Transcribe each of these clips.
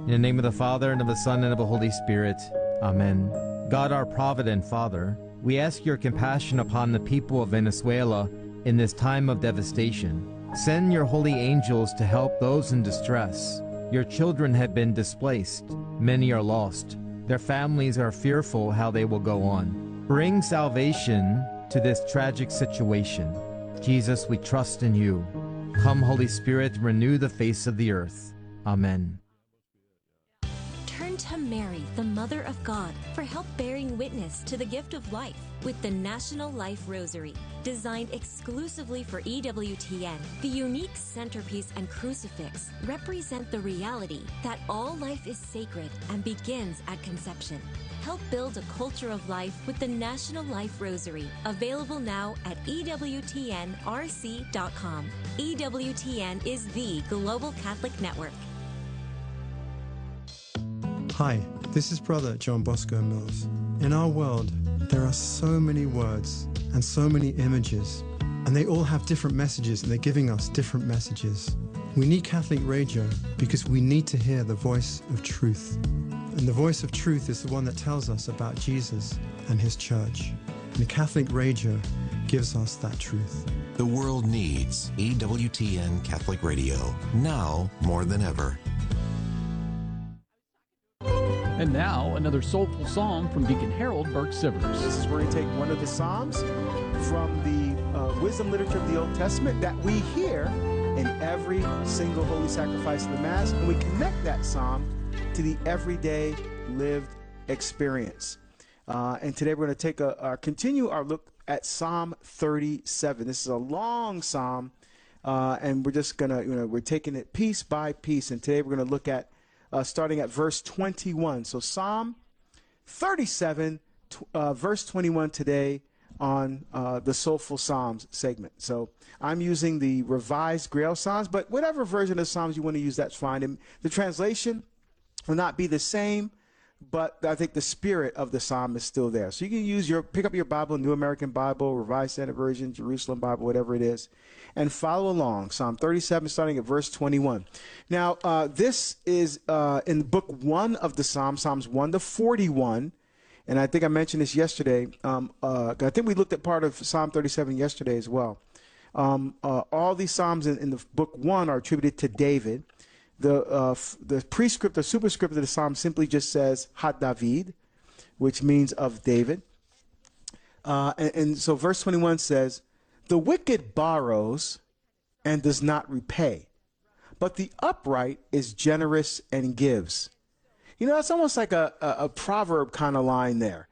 In the name of the Father, and of the Son, and of the Holy Spirit. Amen. God, our provident Father, we ask your compassion upon the people of Venezuela in this time of devastation. Send your holy angels to help those in distress. Your children have been displaced. Many are lost. Their families are fearful how they will go on. Bring salvation to this tragic situation. Jesus, we trust in you. Come, Holy Spirit, renew the face of the earth. Amen. Turn to Mary, the Mother of God, for help bearing witness to the gift of life with the National Life Rosary. Designed exclusively for EWTN, the unique centerpiece and crucifix represent the reality that all life is sacred and begins at conception. Help build a culture of life with the National Life Rosary, available now at EWTNRC.com. EWTN is the Global Catholic Network. Hi, this is Brother John Bosco Mills. In our world, there are so many words and so many images, and they all have different messages, and they're giving us different messages. We need Catholic radio because we need to hear the voice of truth. And the voice of truth is the one that tells us about Jesus and his church. And Catholic radio gives us that truth. The world needs EWTN Catholic Radio, now more than ever. And now, another soulful song from Deacon Harold Burke-Sivers. This is where we take one of the Psalms from the wisdom literature of the Old Testament that we hear in every single holy sacrifice of the Mass, and we connect that Psalm to the everyday lived experience. And today we're going to continue our look at Psalm 37. This is a long Psalm, and we're just going to, we're taking it piece by piece, and today we're going to look at starting at verse 21. So Psalm 37, verse 21 today on the Soulful Psalms segment. So I'm using the Revised Grail Psalms, but whatever version of Psalms you want to use, that's fine. And the translation will not be the same, but I think the spirit of the psalm is still there. So you can pick up your Bible, New American Bible, Revised Standard Version, Jerusalem Bible, whatever it is, and follow along. Psalm 37, starting at verse 21. Now, this is in book 1 of the Psalms, Psalms 1 to 41. And I think I mentioned this yesterday. I think we looked at part of Psalm 37 yesterday as well. All these Psalms in the book 1 are attributed to David. The prescript or superscript of the Psalm simply just says Ha David, which means of David. And so verse 21 says, the wicked borrows and does not repay, but the upright is generous and gives. You know, it's almost like a proverb kind of line there,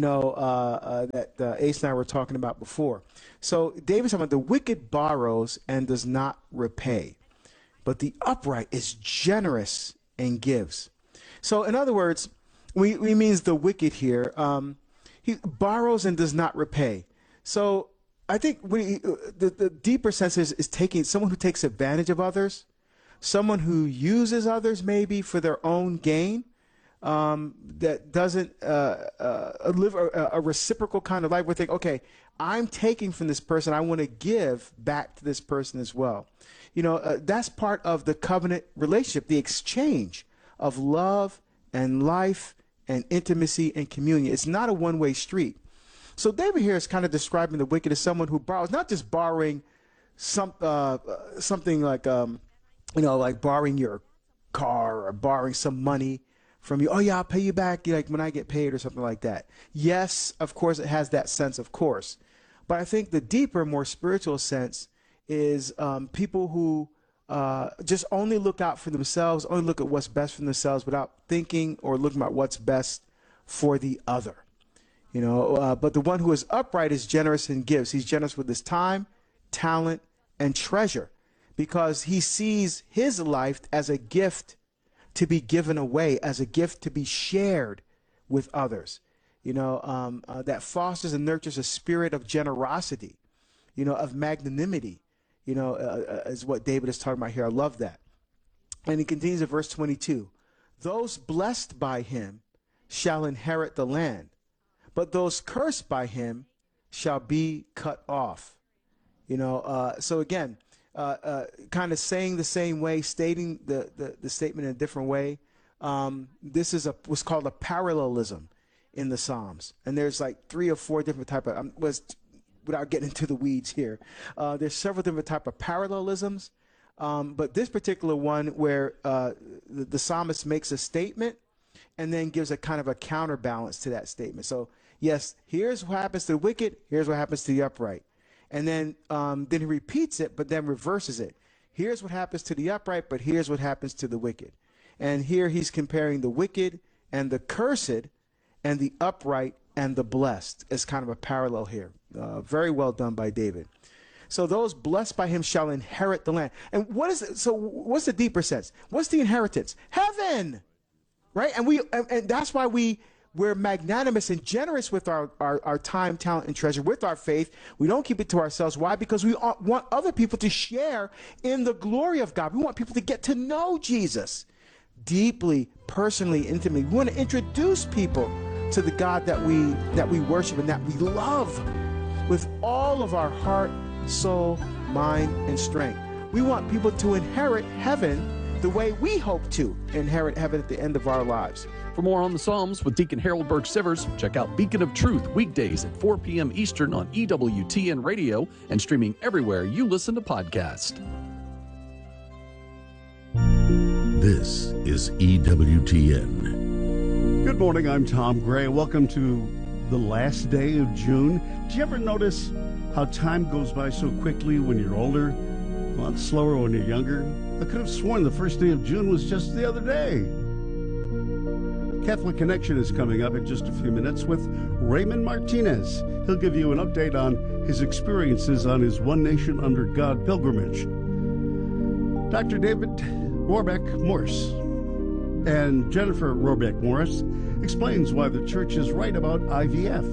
that Ace and I were talking about before. So David's talking about the wicked borrows and does not repay, but the upright is generous and gives. So in other words, we means the wicked here. He borrows and does not repay. So I think the deeper sense is taking someone who takes advantage of others, someone who uses others maybe for their own gain, that doesn't live a reciprocal kind of life. We think, okay, I'm taking from this person, I want to give back to this person as well. That's part of the covenant relationship, the exchange of love and life and intimacy and communion. It's not a one-way street. So David here is kind of describing the wicked as someone who borrows, not just borrowing something like, like borrowing your car or borrowing some money from you. Oh yeah, I'll pay you back like when I get paid or something like that. Yes, of course it has that sense, of course. But I think the deeper, more spiritual sense is people who just only look out for themselves, only look at what's best for themselves without thinking or looking at what's best for the other. But the one who is upright is generous and gives. He's generous with his time, talent, and treasure because he sees his life as a gift to be given away, as a gift to be shared with others. That fosters and nurtures a spirit of generosity, of magnanimity, is what David is talking about here. I love that. And he continues at verse 22. Those blessed by him shall inherit the land, but those cursed by him shall be cut off. So again, kind of saying the same way, stating the statement in a different way. This is what's called a parallelism in the Psalms. And there's like 3 or 4 different type of, without getting into the weeds here, there's several different type of parallelisms. But this particular one where the psalmist makes a statement and then gives a kind of a counterbalance to that statement. So yes, here's what happens to the wicked, here's what happens to the upright. And then he repeats it, but then reverses it. Here's what happens to the upright, but here's what happens to the wicked. And here he's comparing the wicked and the cursed and the upright and the blessed as kind of a parallel here. Very well done by David. So those blessed by him shall inherit the land. And what's the deeper sense? What's the inheritance? Heaven, right? And that's why we're magnanimous and generous with our time, talent, and treasure, with our faith. We don't keep it to ourselves. Why? Because we want other people to share in the glory of God. We want people to get to know Jesus deeply, personally, intimately. We want to introduce people to the God that we worship and that we love with all of our heart, soul, mind, and strength. We want people to inherit heaven the way we hope to inherit heaven at the end of our lives. For more on the Psalms with Deacon Harold Burke-Sivers, check out Beacon of Truth weekdays at 4 p.m. Eastern on EWTN Radio and streaming everywhere you listen to podcasts. This is EWTN. Good morning, I'm Tom Gray. Welcome to the last day of June. Do you ever notice how time goes by so quickly when you're older? A lot slower when you're younger. I could have sworn the first day of June was just the other day. Catholic Connection is coming up in just a few minutes with Raymond Martinez. He'll give you an update on his experiences on his One Nation Under God pilgrimage. Dr. David Rohrbeck-Morse and Jennifer Rohrbeck-Morse explains why the church is right about IVF.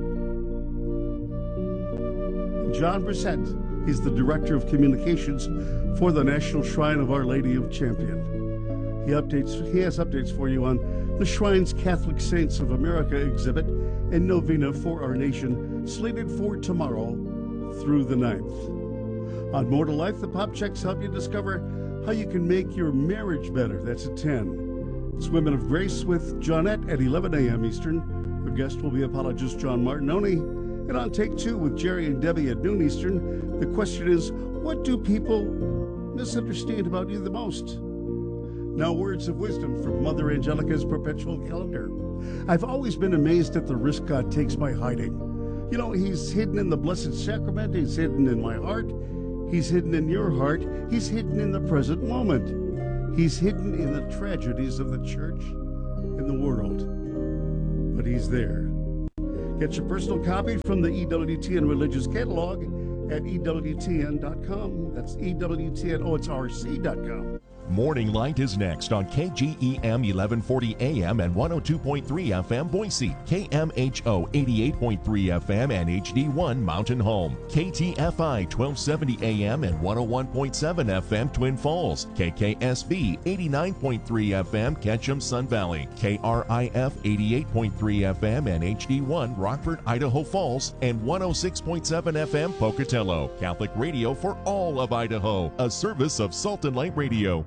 John Brissett is the Director of Communications for the National Shrine of Our Lady of Champion. He has updates for you on the Shrine's Catholic Saints of America exhibit and novena for our nation, slated for tomorrow through the 9th. On More to Life, the Pop Checks help you discover how you can make your marriage better. That's at 10. It's Women of Grace with Johnette at 11 a.m. Eastern. Our guest will be apologist John Martinoni. And on Take Two with Jerry and Debbie at noon Eastern, the question is, what do people misunderstand about you the most? Now, words of wisdom from Mother Angelica's perpetual calendar. I've always been amazed at the risk God takes by hiding. You know, he's hidden in the Blessed Sacrament. He's hidden in my heart. He's hidden in your heart. He's hidden in the present moment. He's hidden in the tragedies of the church and the world. But he's there. Get your personal copy from the EWTN Religious Catalog at EWTN.com. That's EWTN, Morning Light is next on KGEM 1140 AM and 102.3 FM Boise, KMHO 88.3 FM and HD1 Mountain Home, KTFI 1270 AM and 101.7 FM Twin Falls, KKSV 89.3 FM Ketchum Sun Valley, KRIF 88.3 FM and HD1 Rockford, Idaho Falls, and 106.7 FM Pocatello. Catholic radio for all of Idaho, a service of Salt and Light Radio.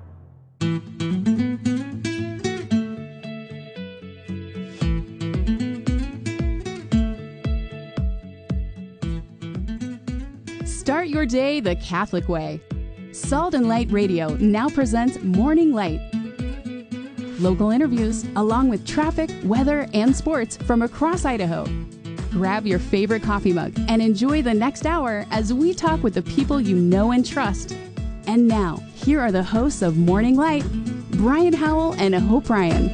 Start your day the Catholic way. Salt and Light Radio now presents Morning Light. Local interviews, along with traffic, weather, and sports from across Idaho. Grab your favorite coffee mug and enjoy the next hour as we talk with the people you know and trust. And now, here are the hosts of Morning Light, Brian Howell and Hope Ryan.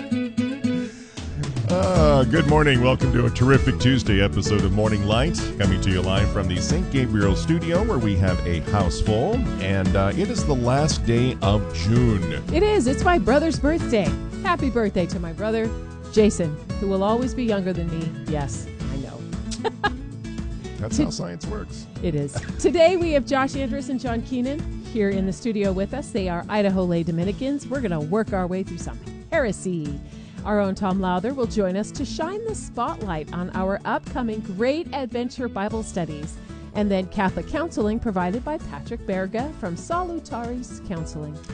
Good morning. Welcome to a terrific Tuesday episode of Morning Light, coming to you live from the St. Gabriel studio, where we have a house full, and it is the last day of June. It is. It's my brother's birthday. Happy birthday to my brother, Jason, who will always be younger than me. Yes, I know. That's how science works. It is. Today we have Josh Andrus and John Keenan here in the studio with us. They are Idaho lay Dominicans. We're going to work our way through some heresy. Our own Tom Lowther will join us to shine the spotlight on our upcoming Great Adventure Bible Studies. And then Catholic counseling provided by Patrick Berga from Salutaris Counseling.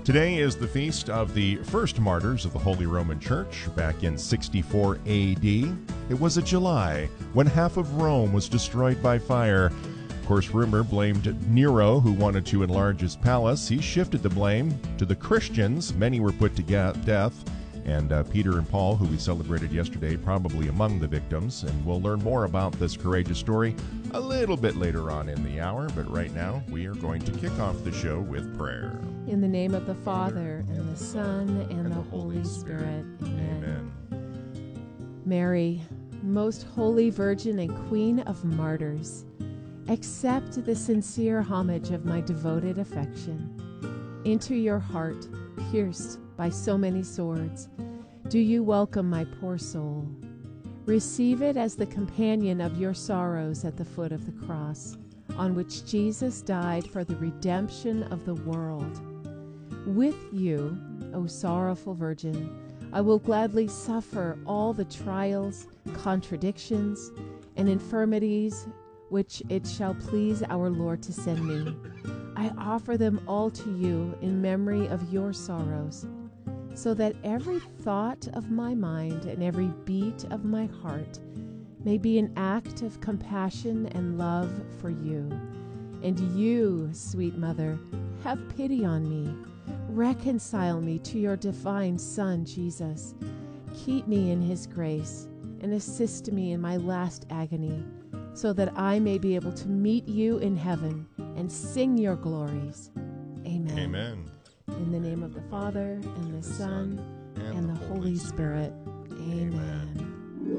Today is the feast of the first martyrs of the Holy Roman Church back in 64 A.D. It was a July when half of Rome was destroyed by fire. Of course, rumor blamed Nero, who wanted to enlarge his palace. He shifted the blame to the Christians. Many were put to death. And Peter and Paul, who we celebrated yesterday, probably among the victims. And we'll learn more about this courageous story a little bit later on in the hour. But right now, we are going to kick off the show with prayer. In the name of the Father, and the Son, and the Holy Spirit. Amen. Mary, most holy Virgin and Queen of Martyrs, accept the sincere homage of my devoted affection. Into your heart, pierced by so many swords, do you welcome my poor soul. Receive it as the companion of your sorrows at the foot of the cross, on which Jesus died for the redemption of the world. With you, O sorrowful Virgin, I will gladly suffer all the trials, contradictions, and infirmities which it shall please our Lord to send me. I offer them all to you in memory of your sorrows, so that every thought of my mind and every beat of my heart may be an act of compassion and love for you. And you, sweet Mother, have pity on me. Reconcile me to your divine Son, Jesus. Keep me in his grace and assist me in my last agony, so that I may be able to meet you in heaven and sing your glories. Amen. Amen. In the name of the Father, and the Son, and the Holy Spirit. Amen.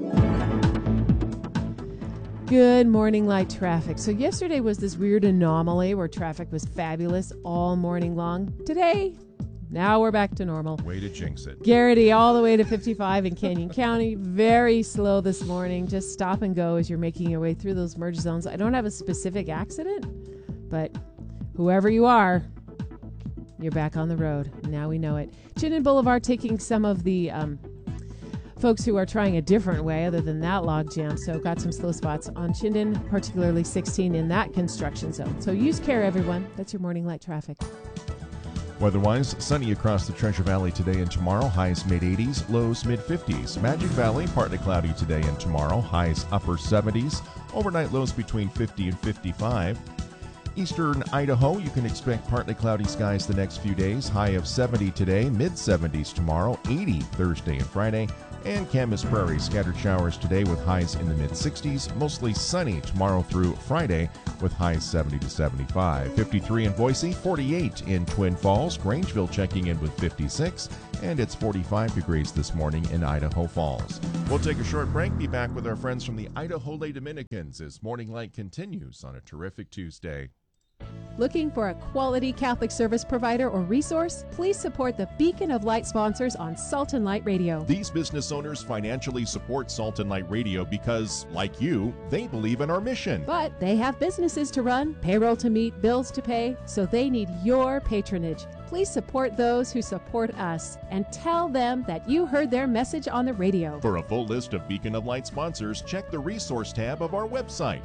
Good morning, light traffic. So yesterday was this weird anomaly where traffic was fabulous all morning long. Today, now we're back to normal. Way to jinx it. Garrity all the way to 55 in Canyon County. Very slow this morning. Just stop and go as you're making your way through those merge zones. I don't have a specific accident, but whoever you are, you're back on the road. Now we know it. Chinden Boulevard taking some of the folks who are trying a different way other than that log jam. So got some slow spots on Chinden, particularly 16 in that construction zone. So use care, everyone. That's your morning light traffic. Weather-wise, sunny across the Treasure Valley today and tomorrow, highs mid-80s, lows mid-50s. Magic Valley, partly cloudy today and tomorrow, highs upper 70s. Overnight lows between 50 and 55. Eastern Idaho, you can expect partly cloudy skies the next few days. High of 70 today, mid-70s tomorrow, 80 Thursday and Friday. And Camas Prairie, scattered showers today with highs in the mid-60s. Mostly sunny tomorrow through Friday with highs 70 to 75. 53 in Boise, 48 in Twin Falls. Grangeville checking in with 56. And it's 45 degrees this morning in Idaho Falls. We'll take a short break, be back with our friends from the Idaho Lay Dominicans as Morning Light continues on a terrific Tuesday. Looking for a quality Catholic service provider or resource? Please support the Beacon of Light sponsors on Salt and Light Radio. These business owners financially support Salt and Light Radio because, like you, they believe in our mission. But they have businesses to run, payroll to meet, bills to pay, so they need your patronage. Please support those who support us and tell them that you heard their message on the radio. For a full list of Beacon of Light sponsors, check the resource tab of our website,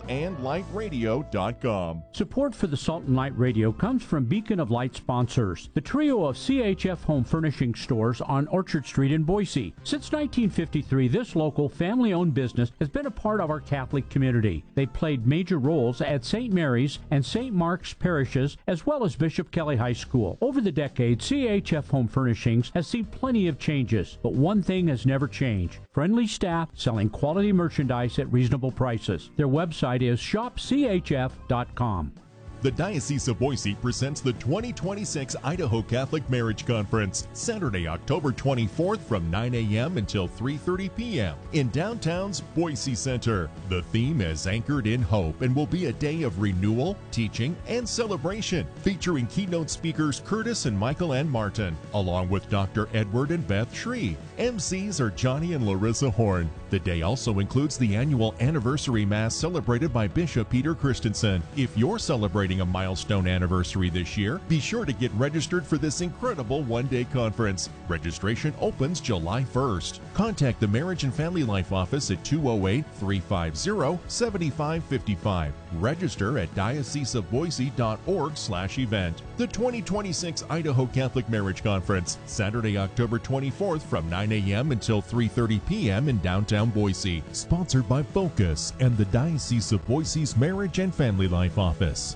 saltandlightradio.com. Support for the Salt and Light Radio comes from Beacon of Light sponsors, the trio of CHF home furnishing stores on Orchard Street in Boise. Since 1953, this local family-owned business has been a part of our Catholic community. They played major roles at St. Mary's and St. Mark's parishes, as well as Bishop Kelly High School. Over the decades, CHF Home Furnishings has seen plenty of changes, but one thing has never changed: friendly staff selling quality merchandise at reasonable prices. Their website is shopchf.com. The Diocese of Boise presents the 2026 Idaho Catholic Marriage Conference, Saturday, October 24th from 9 a.m. until 3:30 p.m. in downtown's Boise Center. The theme is Anchored in Hope and will be a day of renewal, teaching, and celebration, featuring keynote speakers Curtis and Michael N. Martin, along with Dr. Edward and Beth Shree. MCs are Johnny and Larissa Horn. The day also includes the annual anniversary mass celebrated by Bishop Peter Christensen. If you're celebrating a milestone anniversary this year, be sure to get registered for this incredible one-day conference. Registration opens July 1st. Contact the Marriage and Family Life Office at 208-350-7555. Register at dioceseofboise.org/event. The 2026 Idaho Catholic Marriage Conference, Saturday, October 24th from 9 a.m. until 3:30 p.m. in downtown Boise. Sponsored by Focus and the Diocese of Boise's Marriage and Family Life Office.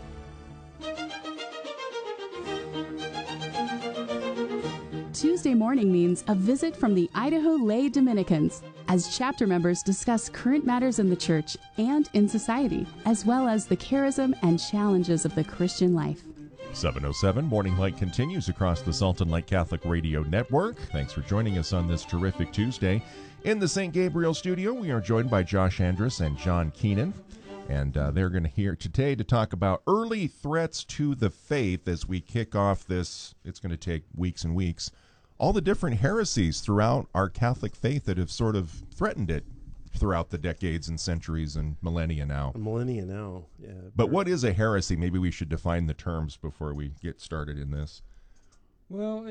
Tuesday morning means a visit from the Idaho Lay Dominicans as chapter members discuss current matters in the church and in society, as well as the charism and challenges of the Christian life. 7:07 Morning Light continues across the Salt and Light Catholic Radio Network. Thanks for joining us on this terrific Tuesday. In the St. Gabriel studio, we are joined by Josh Andrus and John Keenan. And they're going to hear today to talk about early threats to the faith as we kick off this. It's going to take weeks and weeks. All the different heresies throughout our Catholic faith that have sort of threatened it throughout the decades and centuries and millennia now. Yeah. But what is a heresy? Maybe we should define the terms before we get started in this. Well,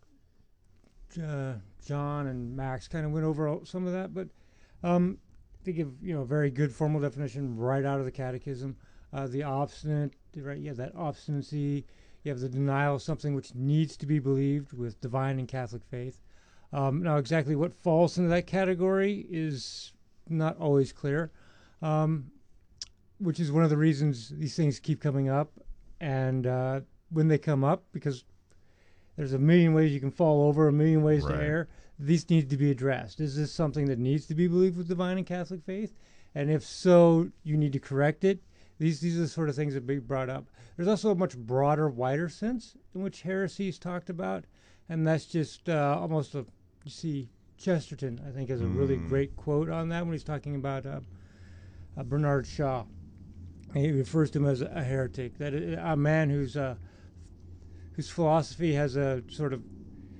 John and Max kind of went over some of that, but they give a very good formal definition right out of the Catechism. The obstinate, right? You have that obstinacy. You have the denial of something which needs to be believed with divine and Catholic faith. Now, exactly what falls into that category is not always clear, which is one of the reasons these things keep coming up. And when they come up, because there's a million ways you can fall over, a million ways to err, these need to be addressed. Is this something that needs to be believed with divine and Catholic faith? And if so, you need to correct it. These are the sort of things that be brought up. There's also a much broader, wider sense in which heresy is talked about, and that's just almost you see, Chesterton, I think, has a really great quote on that when he's talking about Bernard Shaw. He refers to him as a heretic, that a man whose philosophy has a sort of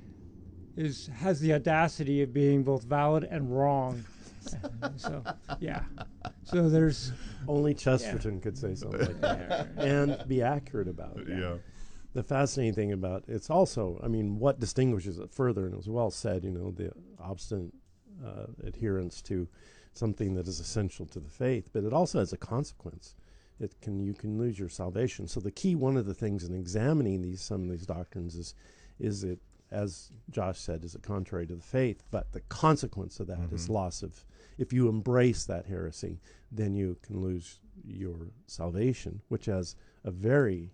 has the audacity of being both valid and wrong. So, yeah. So there's only Chesterton could say something like that and be accurate about it. Yeah. The fascinating thing about it's also, I mean, what distinguishes it further, and it was well said, the obstinate adherence to something that is essential to the faith, but it also has a consequence. You can lose your salvation. So the key, one of the things in examining some of these doctrines is it, as Josh said, is it contrary to the faith, but the consequence of that is loss of. If you embrace that heresy, then you can lose your salvation, which has a very,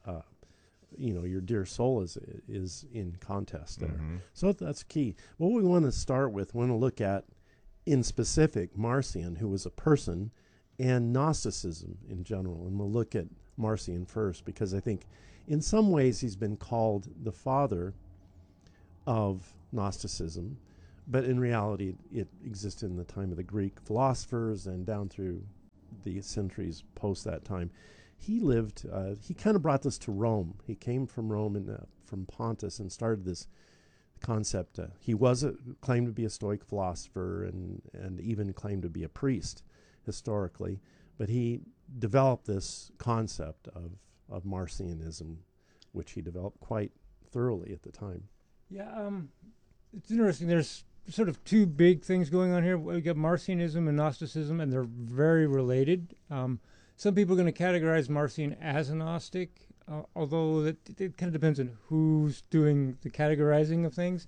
your dear soul is in contest there. So that's key. What we want to start with, we want to look at, in specific, Marcion, who was a person, and Gnosticism in general. And we'll look at Marcion first, because I think in some ways he's been called the father of Gnosticism. But in reality, it existed in the time of the Greek philosophers and down through the centuries post that time. He lived, he kind of brought this to Rome. He came from Rome and from Pontus and started this concept. He claimed to be a Stoic philosopher and even claimed to be a priest historically. But he developed this concept of Marcionism, which he developed quite thoroughly at the time. Yeah, it's interesting. There's sort of two big things going on here. We got Marcionism and Gnosticism, and they're very related. Some people are going to categorize Marcion as a Gnostic, although it kind of depends on who's doing the categorizing of things.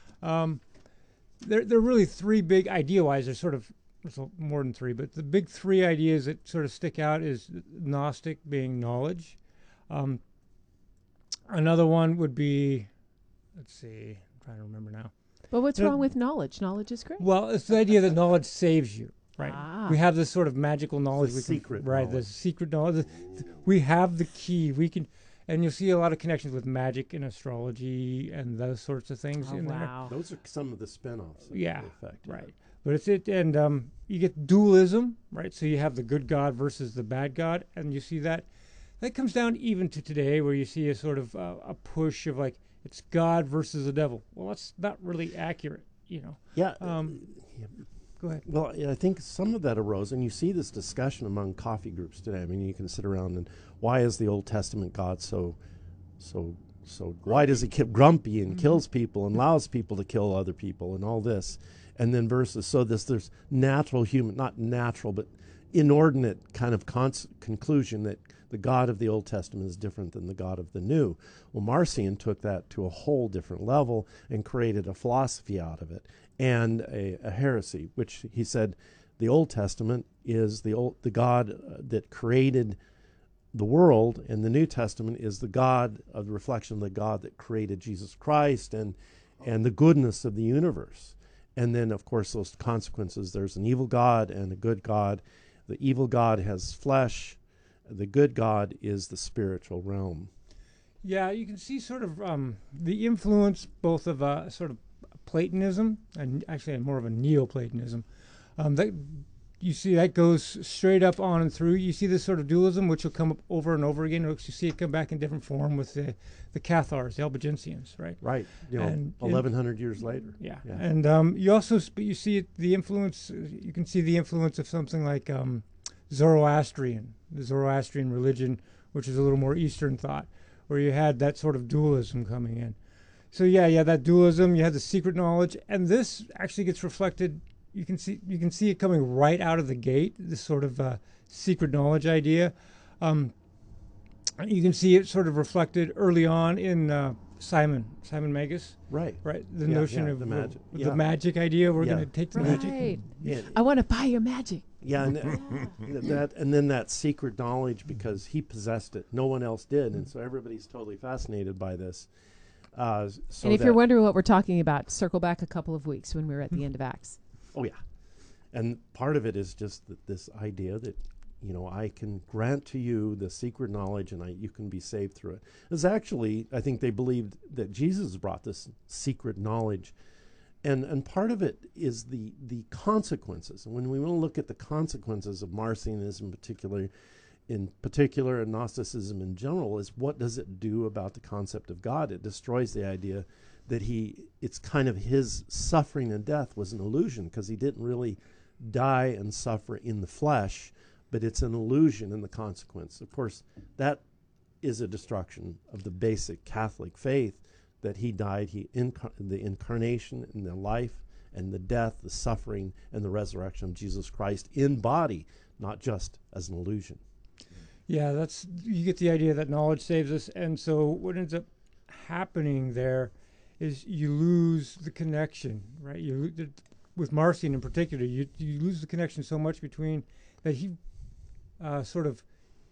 There are really three big idea-wise. There's more than three, but the big three ideas that sort of stick out is Gnostic being knowledge. Another one would be, let's see, I'm trying to remember now. But what's wrong with knowledge? Knowledge is great. Well, it's the idea that knowledge saves you, right? Ah. We have this sort of magical knowledge. The secret knowledge. The secret knowledge. We have the key. We can, and you'll see a lot of connections with magic and astrology and those sorts of things in there. Those are some of the spin-offs. Yeah, effect, right. But and you get dualism, right? So you have the good God versus the bad God, and you see that comes down even to today, where you see a sort of a push of like, it's God versus the devil. Well, that's not really accurate, Yeah. Go ahead. Well, I think some of that arose, and you see this discussion among coffee groups today. I mean, you can sit around and why is the Old Testament God so why does he get grumpy and kills people and allows people to kill other people and all this? And then versus, there's natural human, not natural, but inordinate kind of conclusion that the God of the Old Testament is different than the God of the New. Well, Marcion took that to a whole different level and created a philosophy out of it and a heresy, which he said the Old Testament is the God that created the world, and the New Testament is the God of the reflection of the God that created Jesus Christ and the goodness of the universe. And then, of course, those consequences, there's an evil God and a good God. The evil God has flesh. The good God is the spiritual realm. Yeah, you can see sort of the influence both of sort of Platonism and actually more of a Neoplatonism. That you see that goes straight up on and through. You see this sort of dualism, which will come up over and over again. You see it come back in different form with the Cathars, the Albigensians, right? Right. You know, and 1,100 years later. Yeah. And you also you see the influence. You can see the influence of something like the Zoroastrian religion, which is a little more Eastern thought, where you had that sort of dualism coming in. So yeah, that dualism. You had the secret knowledge, and this actually gets reflected. You can see it coming right out of the gate. This sort of secret knowledge idea. You can see it sort of reflected early on in Simon Magus. Right. The notion of the magic idea. We're going to take the magic. Yeah. I want to buy your magic. Yeah, and and then that secret knowledge, because he possessed it, no one else did, and so everybody's totally fascinated by this. And if you're wondering what we're talking about, circle back a couple of weeks when we were at the end of Acts. Oh, yeah. And part of it is just this idea that, I can grant to you the secret knowledge and you can be saved through it. It's actually, I think they believed that Jesus brought this secret knowledge. And part of it is the consequences. And when we want to look at the consequences of Marcionism in particular, and Gnosticism in general, is what does it do about the concept of God? It destroys the idea that it's kind of his suffering and death was an illusion, because he didn't really die and suffer in the flesh, but it's an illusion in the consequence. Of course, that is a destruction of the basic Catholic faith, that he died, the incarnation and the life and the death, the suffering and the resurrection of Jesus Christ in body, not just as an illusion. Yeah, you get the idea that knowledge saves us, and so what ends up happening there is you lose the connection, right? With Marcion in particular, you lose the connection so much between that he sort of,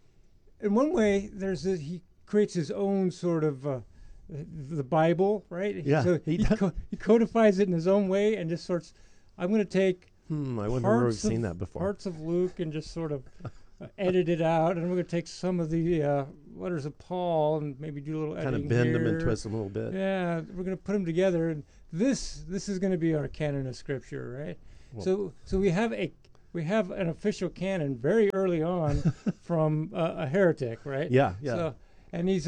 in one way, he creates his own sort of the Bible, right? Yeah, so he codifies it in his own way and just sorts. I'm going to take. I wonder where we've seen that before. Parts of Luke and just sort of edit it out, and we're going to take some of the letters of Paul and maybe do a little editing kind of bend here. them and twist them a little bit. Yeah, we're going to put them together, and this is going to be our canon of Scripture, right? Well, so we have an official canon very early on from a heretic, right? Yeah. So, and he's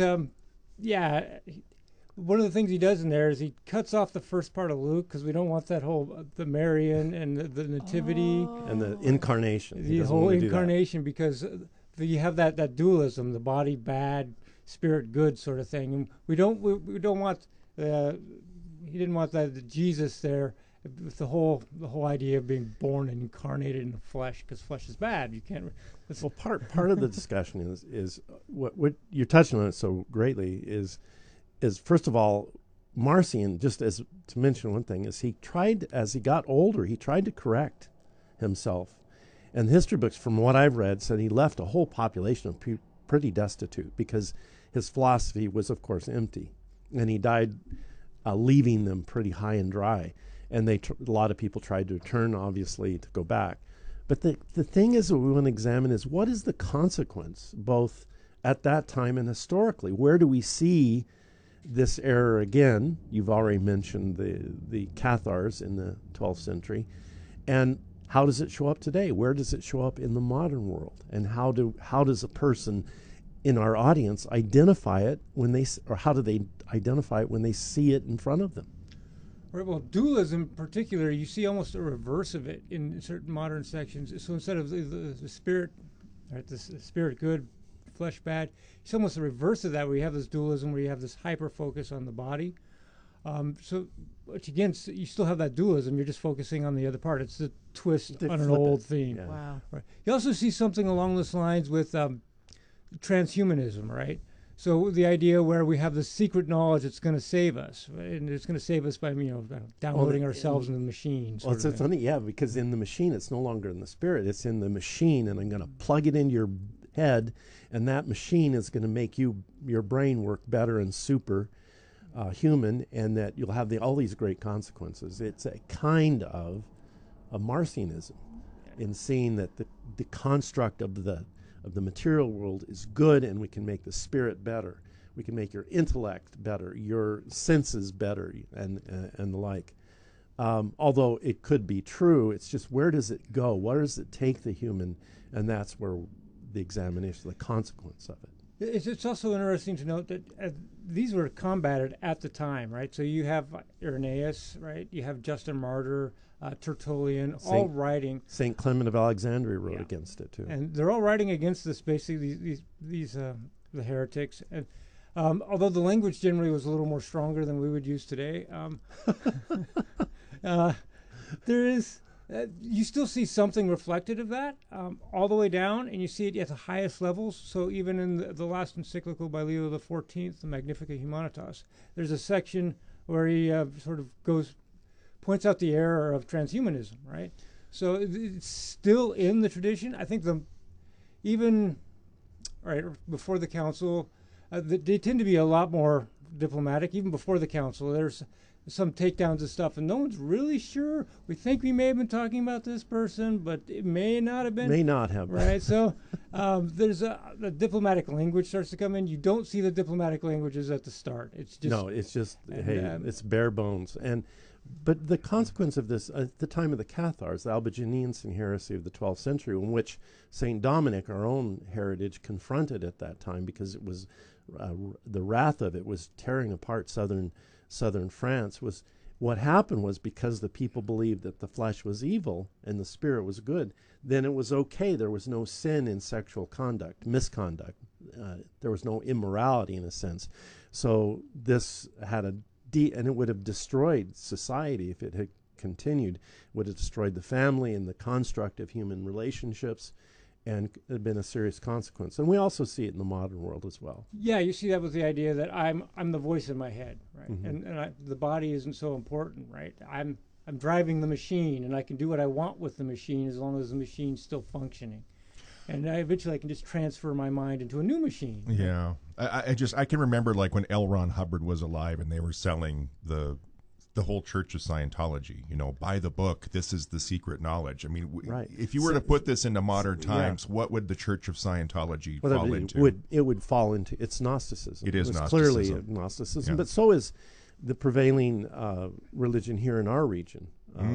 one of the things he does in there is he cuts off the first part of Luke, because we don't want that whole the Marian and the nativity and the incarnation. The whole incarnation, because you have that dualism, the body bad, spirit good sort of thing, and we don't want he didn't want that Jesus there with the whole idea of being born and incarnated in the flesh, because flesh is bad. You can't. Well, part of the discussion is what you're touching on it so greatly is first of all, Marcion, just as to mention one thing, is he tried, as he got older, he tried to correct himself. And history books, from what I've read, said he left a whole population of pretty destitute, because his philosophy was, of course, empty. And he died leaving them pretty high and dry. And a lot of people tried to return, obviously, to go back. But the thing is, what we want to examine is, what is the consequence, both at that time and historically? Where do we see this error again? You've already mentioned the Cathars in the 12th century. And how does it show up today? Where does it show up in the modern world? And how does a person in our audience identify it how do they identify it when they see it in front of them? Right. Well, dualism in particular, you see almost a reverse of it in certain modern sections. So instead of the spirit, right, the spirit good, flesh bad, it's almost the reverse of that, where you have this dualism, where you have this hyper focus on the body. Which again, you still have that dualism. You're just focusing on the other part. It's the twist They on an flip old it. theme. Yeah. Wow. Right. You also see something along those lines with transhumanism, right? So the idea where we have the secret knowledge that's going to save us, and it's going to save us by downloading ourselves into the machine. Well, it's funny, yeah, because in the machine, it's no longer in the spirit; it's in the machine, and I'm going to plug it into your head, and that machine is going to make your brain work better and super human, and that you'll have all these great consequences. It's a kind of a Marcionism in seeing that the construct of the material world is good, and we can make the spirit better. We can make your intellect better, your senses better, and the like. Although it could be true, it's just where does it go? Where does it take the human? And that's where the examination, the consequence of it. It's also interesting to note that these were combated at the time, right? So you have Irenaeus, right? You have Justin Martyr, Tertullian, all writing. St. Clement of Alexandria wrote against it too. And they're all writing against this, basically, these the heretics. And although the language generally was a little more stronger than we would use today, there is... you still see something reflected of that all the way down, and you see it at the highest levels. So even in the last encyclical by Leo XIV, the Magnificat Humanitas, there's a section where he sort of points out the error of transhumanism, right? So it's still in the tradition. I think even before the council, they tend to be a lot more diplomatic. Even before the council, there's some takedowns of stuff, and no one's really sure. We think we may have been talking about this person, but it may not have been. May not have been. Right, so there's the diplomatic language starts to come in. You don't see the diplomatic languages at the start. It's just... No, it's just, it's bare bones. But the consequence of this, at the time of the Cathars, the Albigensian heresy of the 12th century, in which St. Dominic, our own heritage, confronted at that time, because it was the wrath of it was tearing apart southern France, was what happened was because the people believed that the flesh was evil and the spirit was good, then it was okay. There was no sin in sexual misconduct. There was no immorality in a sense. So this had and it would have destroyed society if it had continued. It would have destroyed the family and the construct of human relationships, and it had been a serious consequence. And we also see it in the modern world as well. Yeah, you see that with the idea that I'm the voice in my head, right? Mm-hmm. And the body isn't so important, right? I'm driving the machine, and I can do what I want with the machine as long as the machine's still functioning. And eventually I can just transfer my mind into a new machine. Yeah. I can remember like when L. Ron Hubbard was alive and they were selling the whole Church of Scientology, buy the book, this is the secret knowledge. I mean, if you were to put this into modern times, what would the Church of Scientology fall into? It would fall into, it's Gnosticism. It is it's Gnosticism. Clearly Gnosticism, but so is the prevailing religion here in our region.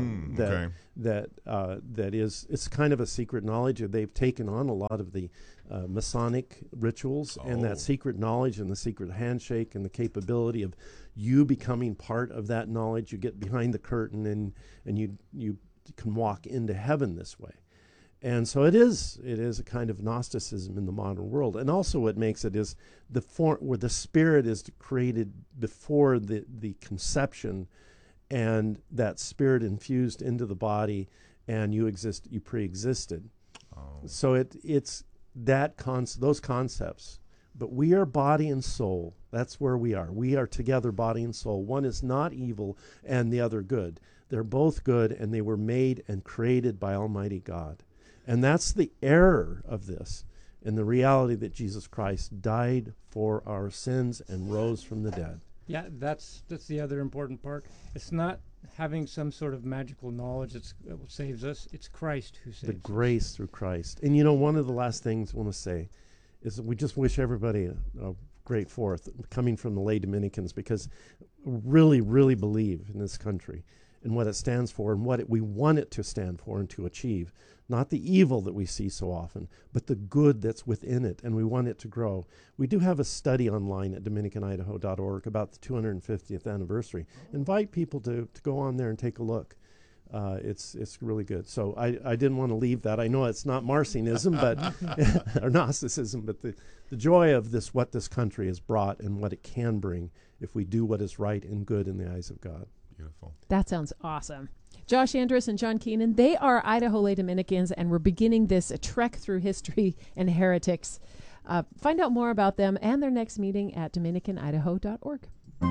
That is, it's kind of a secret knowledge. They've taken on a lot of the Masonic rituals and that secret knowledge and the secret handshake and the capability of you becoming part of that knowledge. You get behind the curtain and you can walk into heaven this way. And so it is a kind of Gnosticism in the modern world. And also what makes it is the form where the spirit is created before the conception, and that spirit infused into the body, and you pre-existed. So it's those concepts. But we are body and soul. That's where we are. We are together, body and soul. One is not evil and the other good. They're both good, and they were made and created by Almighty God. And that's the error of this, and the reality that Jesus Christ died for our sins and rose from the dead. Yeah, that's the other important part. It's not having some sort of magical knowledge that saves us. It's Christ who saves us. The grace through Christ. And one of the last things I want to say is that we just wish everybody a great Fourth, coming from the lay Dominicans, because really, really believe in this country and what it stands for and what we want it to stand for and to achieve. Not the evil that we see so often, but the good that's within it, and we want it to grow. We do have a study online at DominicanIdaho.org about the 250th anniversary. Invite people to go on there and take a look. It's really good. So I didn't want to leave that. I know it's not Marcionism, or Gnosticism, but the joy of what this country has brought and what it can bring if we do what is right and good in the eyes of God. Beautiful. That sounds awesome. Josh Andrus and John Keenan, they are Idaho Lay Dominicans, and we're beginning this trek through history and heretics. Find out more about them and their next meeting at dominicanidaho.org.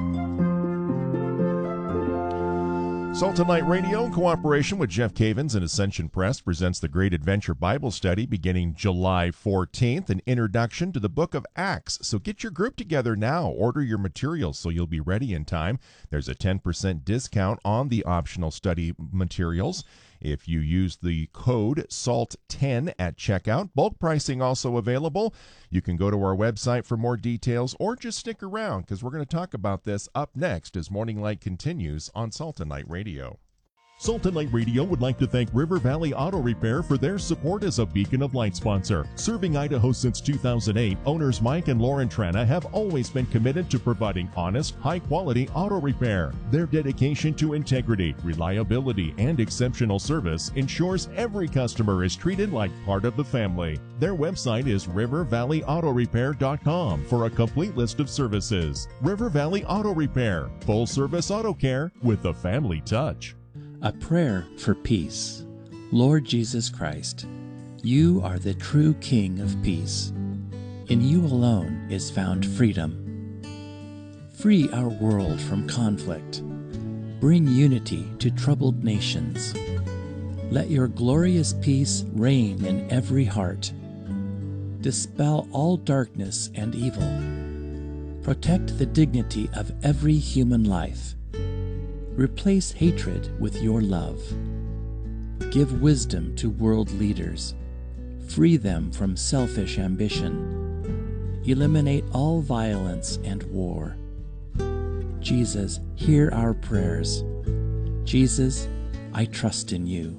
Salt and Light Radio, in cooperation with Jeff Cavins and Ascension Press, presents the Great Adventure Bible Study beginning July 14th, an introduction to the book of Acts. So get your group together now. Order your materials so you'll be ready in time. There's a 10% discount on the optional study materials if you use the code SALT10 at checkout. Bulk pricing also available. You can go to our website for more details or just stick around because we're going to talk about this up next as Morning Light continues on Salt and Light Radio. Salt and Light Radio would like to thank River Valley Auto Repair for their support as a Beacon of Light sponsor. Serving Idaho since 2008, owners Mike and Lauren Trana have always been committed to providing honest, high-quality auto repair. Their dedication to integrity, reliability, and exceptional service ensures every customer is treated like part of the family. Their website is rivervalleyautorepair.com for a complete list of services. River Valley Auto Repair, full-service auto care with a family touch. A prayer for peace. Lord Jesus Christ, you are the true King of peace. In you alone is found freedom. Free our world from conflict. Bring unity to troubled nations. Let your glorious peace reign in every heart. Dispel all darkness and evil. Protect the dignity of every human life. Replace hatred with your love. Give wisdom to world leaders. Free them from selfish ambition. Eliminate all violence and war. Jesus, hear our prayers. Jesus, I trust in you.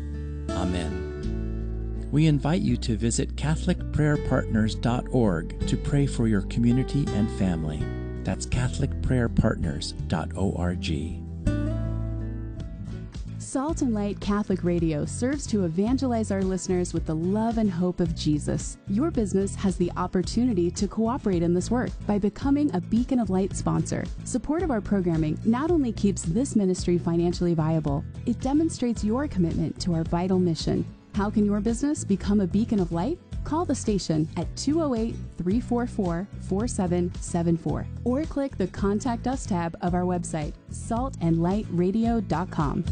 Amen. We invite you to visit CatholicPrayerPartners.org to pray for your community and family. That's CatholicPrayerPartners.org. Salt and Light Catholic Radio serves to evangelize our listeners with the love and hope of Jesus. Your business has the opportunity to cooperate in this work by becoming a Beacon of Light sponsor. Support of our programming not only keeps this ministry financially viable, it demonstrates your commitment to our vital mission. How can your business become a Beacon of Light? Call the station at 208-344-4774 or click the Contact Us tab of our website, saltandlightradio.com.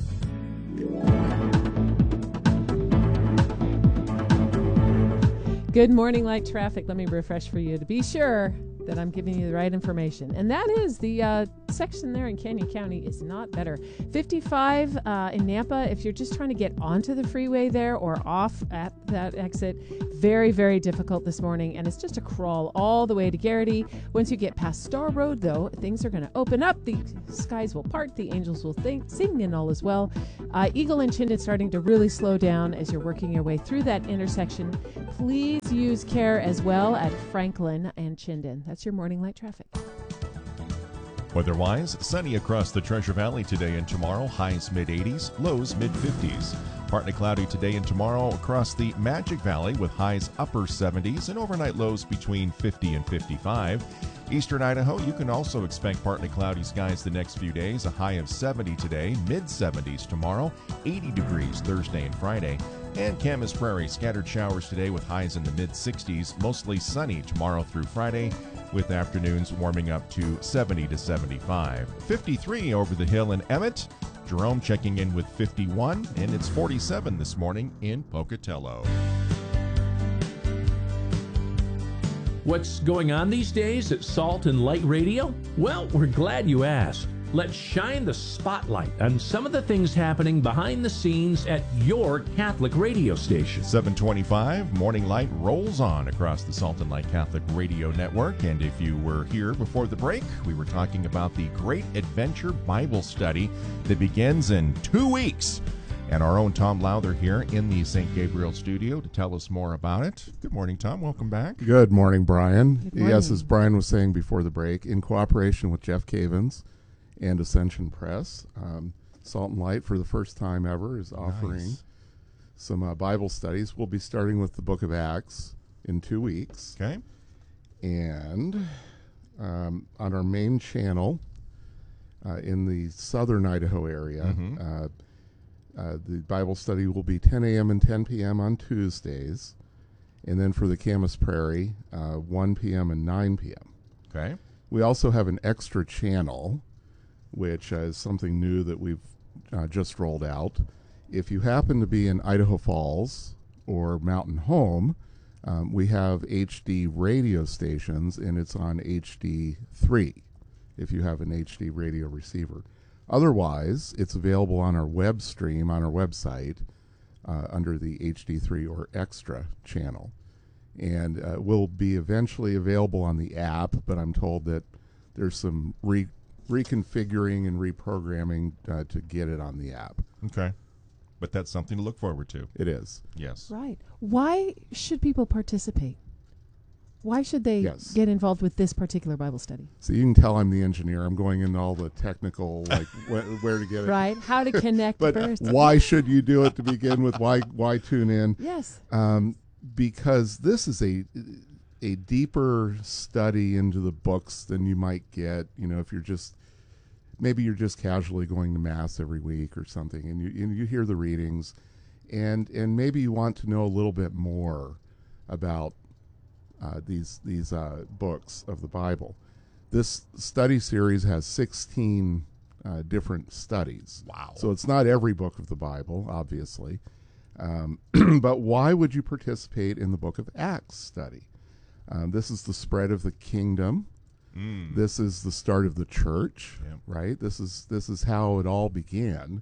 Good morning, light traffic. Let me refresh for you to be sure that I'm giving you the right information. And that is the section there in Canyon County is not better. 55 in Nampa, if you're just trying to get onto the freeway there or off at that exit, very, very difficult this morning. And it's just a crawl all the way to Garrity. Once you get past Star Road, though, things are going to open up. The skies will part. The angels will sing and all as well. Eagle and Chinden starting to really slow down as you're working your way through that intersection. Please use care as well at Franklin and Chinden. That's your morning light traffic. Weather-wise, sunny across the Treasure Valley today and tomorrow, highs mid-80s, lows mid-50s. Partly cloudy today and tomorrow across the Magic Valley with highs upper 70s and overnight lows between 50 and 55. Eastern Idaho, you can also expect partly cloudy skies the next few days, a high of 70 today, mid-70s tomorrow, 80 degrees Thursday and Friday. And Camas Prairie, scattered showers today with highs in the mid-60s, mostly sunny tomorrow through Friday, with afternoons warming up to 70 to 75. 53 over the hill in Emmett. Jerome checking in with 51, and it's 47 this morning in Pocatello. What's going on these days at Salt and Light Radio? Well, we're glad you asked. Let's shine the spotlight on some of the things happening behind the scenes at your Catholic radio station. 725, Morning Light rolls on across the Salt and Light Catholic Radio Network. And if you were here before the break, we were talking about the Great Adventure Bible Study that begins in 2 weeks. And our own Tom Lowther here in the St. Gabriel studio to tell us more about it. Good morning, Tom. Welcome back. Good morning, Brian. Good morning. Yes, as Brian was saying before the break, in cooperation with Jeff Cavins and Ascension Press, Salt and Light, for the first time ever, is offering some Bible studies. We'll be starting with the book of Acts in 2 weeks. Okay. And on our main channel in the southern Idaho area. The Bible study will be 10 a.m. and 10 p.m. on Tuesdays. And then for the Camas Prairie, 1 p.m. and 9 p.m. Okay. We also have an extra channel, which is something new that we've just rolled out. If you happen to be in Idaho Falls or Mountain Home, we have HD radio stations, and it's on HD3 if you have an HD radio receiver. Otherwise, it's available on our web stream on our website under the HD3 or Extra channel. And will be eventually available on the app, but I'm told that there's some reconfiguring and reprogramming to get it on the app. Okay. But that's something to look forward to. It is. Yes. Right. Why should people participate? Why should they get involved with this particular Bible study? So you can tell I'm the engineer. I'm going into all the technical, like where to get it. Right. How to connect but first. Why should you do it to begin with? Why tune in? Yes. Because this is a deeper study into the books than you might get, if you're just casually going to Mass every week or something, and you hear the readings, and maybe you want to know a little bit more about these books of the Bible. This study series has 16 different studies. Wow! So it's not every book of the Bible, obviously, but why would you participate in the Book of Acts study? This is the spread of the kingdom. This is the start of the church, right? This is how it all began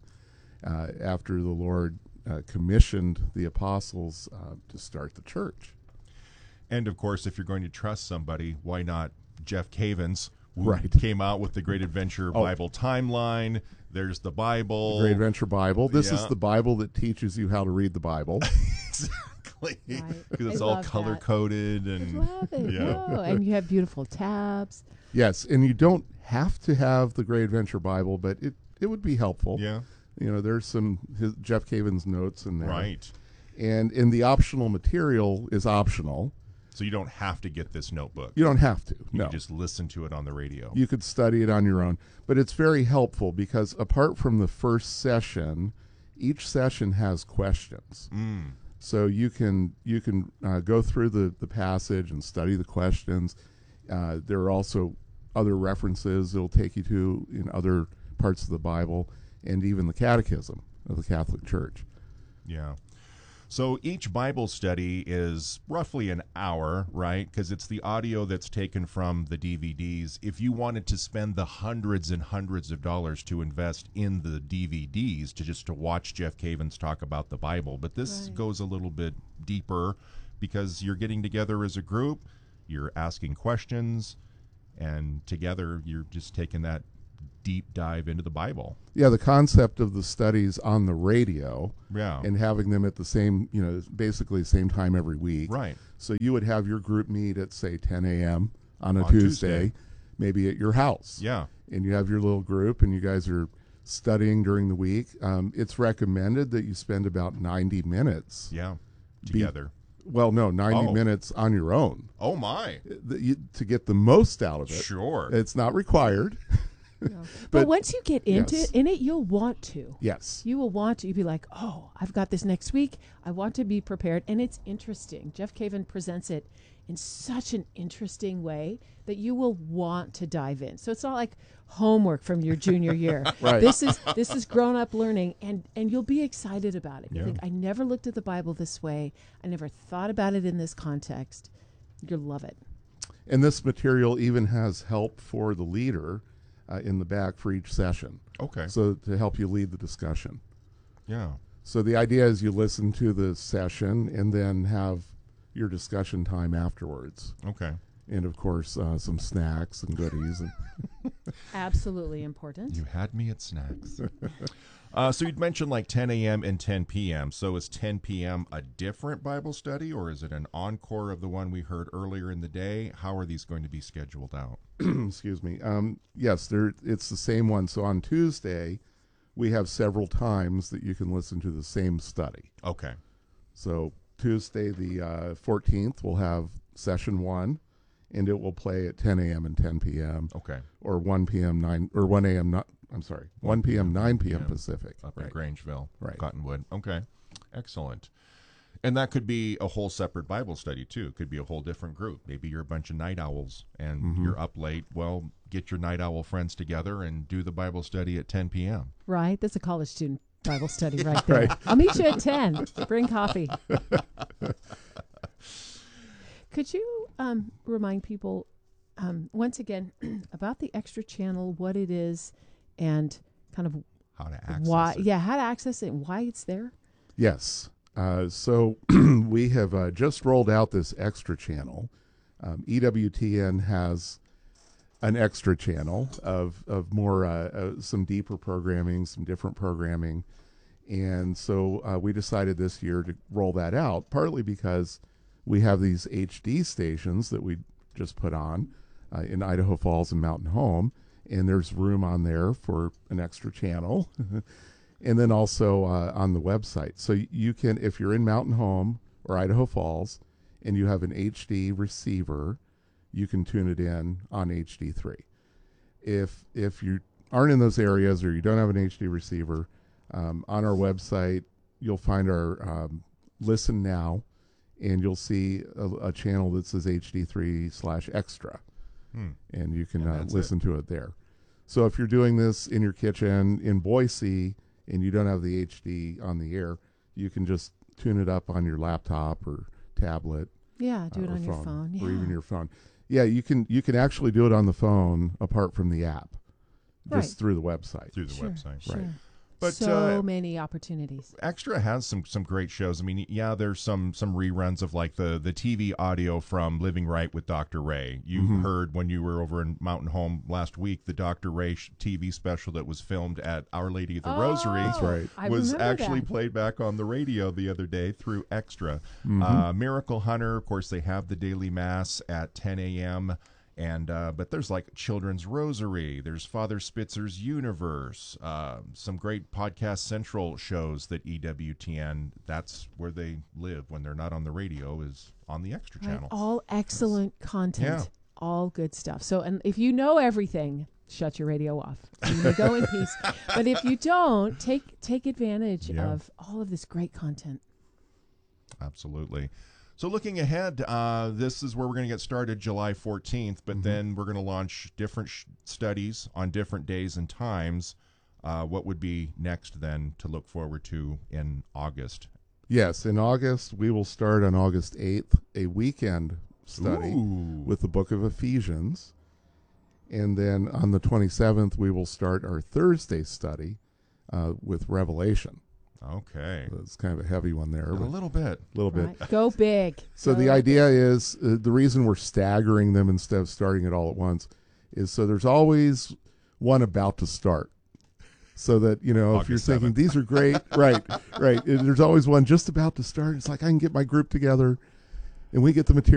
after the Lord commissioned the apostles to start the church. And of course, if you're going to trust somebody, why not Jeff Cavins, who right. came out with the Great Adventure Bible Timeline. There's the Bible. The Great Adventure Bible. This is the Bible that teaches you how to read the Bible. Exactly. Because it's all color-coded. And, I love it. Oh, and you have beautiful tabs. Yes, and you don't have to have the Great Adventure Bible, but it would be helpful. Yeah. There's some Jeff Cavins notes in there. Right. And the optional material is optional. So you don't have to get this notebook. You don't have to. You no. can just listen to it on the radio. You could study it on your own. But it's very helpful because apart from the first session, each session has questions. So you can go through the passage and study the questions. There are also other references it'll take you to in other parts of the Bible and even the Catechism of the Catholic Church. Yeah. So each Bible study is roughly an hour, right? Because it's the audio that's taken from the DVDs. If you wanted to spend the hundreds and hundreds of dollars to invest in the DVDs to watch Jeff Cavins talk about the Bible, but this goes a little bit deeper because you're getting together as a group, you're asking questions, and together you're just taking that deep dive into the Bible. Yeah, the concept of the studies on the radio and having them at the same, basically the same time every week. Right. So you would have your group meet at, say, 10 a.m. on Tuesday, maybe at your house. Yeah. And you have your little group, and you guys are studying during the week. It's recommended that you spend about 90 minutes. Yeah, together. 90 minutes on your own. Oh, my. To get the most out of it. Sure. It's not required. No. But once you get into it, you'll want to. Yes. You will want to. You'll be like, oh, I've got this next week. I want to be prepared. And it's interesting. Jeff Cavins presents it in such an interesting way that you will want to dive in. So it's not like homework from your junior year. Right. This is grown-up learning, and you'll be excited about it. You Yeah. think, I never looked at the Bible this way. I never thought about it in this context. You'll love it. And this material even has help for the leader in the back for each session. Okay. So to help you lead the discussion. Yeah. So the idea is you listen to the session and then have your discussion time afterwards. Okay. And of course, some snacks and goodies. And Absolutely important. You had me at snacks. So you'd mentioned like 10 a.m. and 10 p.m. So is 10 p.m. a different Bible study, or is it an encore of the one we heard earlier in the day? How are these going to be scheduled out? Excuse me. Yes, it's the same one. So on Tuesday, we have several times that you can listen to the same study. Okay. So Tuesday the 14th, we'll have session 1, and it will play at 10 a.m. and 10 p.m. Okay. Or 1 p.m. 1 a.m. 1 p.m. 9 p.m. Pacific. Up in Grangeville, right? Cottonwood. Okay, excellent. And that could be a whole separate Bible study too. It could be a whole different group. Maybe you're a bunch of night owls and you're up late. Well, get your night owl friends together and do the Bible study at 10 p.m. Right. That's a college student Bible study right there. Right. I'll meet you at 10. Bring coffee. Could you remind people once again about the Extra channel, what it is, and kind of how to access it? Yeah, how to access it and why it's there? Yes. So we have just rolled out this Extra channel. EWTN has an Extra channel of more some deeper programming, some different programming, and so we decided this year to roll that out. Partly because we have these HD stations that we just put on in Idaho Falls and Mountain Home, and there's room on there for an Extra channel. And then also on the website. So you can, if you're in Mountain Home or Idaho Falls and you have an HD receiver, you can tune it in on HD3. If you aren't in those areas or you don't have an HD receiver, on our website, you'll find our Listen Now, and you'll see a channel that says HD3/Extra. And you can listen to it there. So if you're doing this in your kitchen in Boise, and you don't have the HD on the air, you can just tune it up on your laptop or tablet. Yeah, do it on your phone. Or even your phone. Yeah, you can actually do it on the phone apart from the app, just through the website. Through the website, sure. right? But so many opportunities. Extra has some great shows. I mean, yeah, there's some reruns of like the TV audio from Living Right with Dr. Ray. You heard when you were over in Mountain Home last week, the Dr. Ray TV special that was filmed at Our Lady of the Rosary. That's right. Was actually played back on the radio the other day through Extra. Miracle Hunter, of course, they have the daily mass at 10 a.m. And but there's like Children's Rosary, there's Father Spitzer's Universe, some great Podcast Central shows that EWTN, that's where they live when they're not on the radio, is on the Extra channel. All excellent content, all good stuff. So, and if you know everything, shut your radio off. You may go in peace. But if you don't, take advantage of all of this great content. Absolutely. So looking ahead, this is where we're going to get started July 14th, but then we're going to launch different studies on different days and times. What would be next then to look forward to in August? Yes, in August, we will start on August 8th, a weekend study with the book of Ephesians. And then on the 27th, we will start our Thursday study with Revelation. Okay. It's kind of a heavy one there. A little bit. Right. Go big. So the idea is, the reason we're staggering them instead of starting it all at once is so there's always one about to start. So that, you know, if you're thinking, these are great, right. There's always one just about to start. It's like, I can get my group together and we get the material